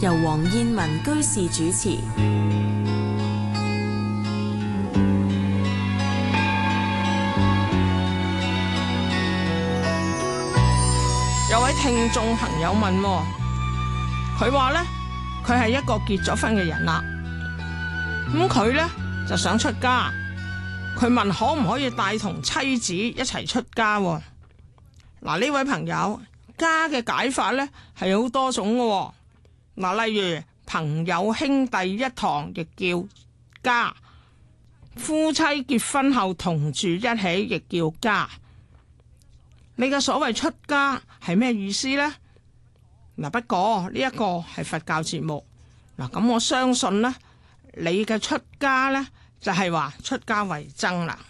由黃燕文居士主持。 有位聽眾朋友問，佢話呢，佢係一個結咗婚嘅人啦，咁佢呢就想出家，佢問可唔可以帶同妻子一齊出家？嗱，呢位朋友，家嘅解法呢係好多種嘅，嗱，例如朋友兄弟一堂亦叫家，夫妻結婚後同住一起亦叫家。你嘅所謂出家係咩意思呢？嗱，不過呢一個係佛教節目，嗱，咁我相信呢，你嘅出家呢，就係話出家為僧啦。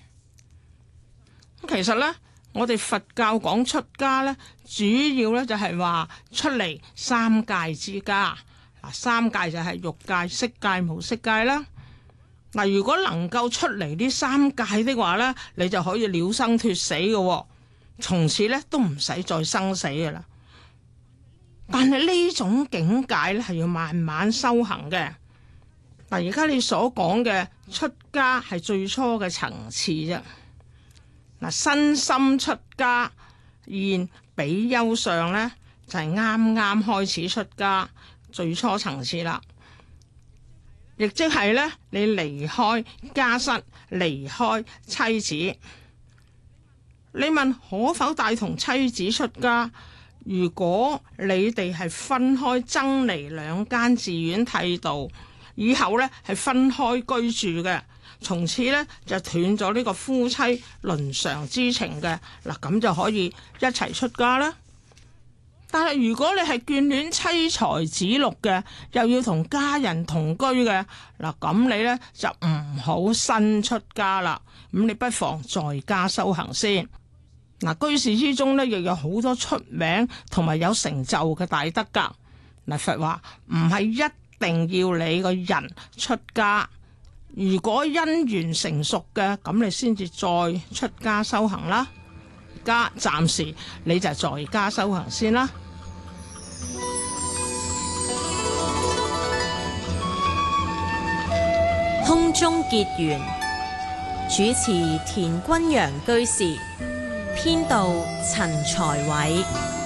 其實呢，我哋佛教講出家呢，主要呢就係話出嚟三界之家。嗱，三界就係欲界、色界、無色界啦。嗱，如果能夠出嚟呢三界的話呢，你就可以了生脫死嘅。從此咧都唔使再生死嘅啦，但係呢種境界咧係要慢慢修行嘅。嗱，而家你所講嘅出家係最初嘅層次啫。嗱，身心出家現比丘上咧就係啱啱開始出家最初層次啦，亦即係咧你離開家室，離開妻子。你問可否帶同妻子出家？如果你哋係分開僧尼兩間寺院剃度，以後呢係分開居住嘅，從此呢就斷咗呢個夫妻倫常之情嘅，嗱，咁就可以一齊出家啦。但係如果你係眷戀妻財子祿嘅，又要同家人同居嘅，嗱，咁你呢就唔好新出家啦。咁你不妨在家修行先。嗱，居士之中呢，亦有好多出名同埋有成就嘅大德噶。嗱，佛話唔係一定要你個人出家，如果因緣成熟嘅，咁你先至再出家修行啦。而家暫時你就在家修行先啦。 空中結緣，主持田君陽居士，編導陳才偉。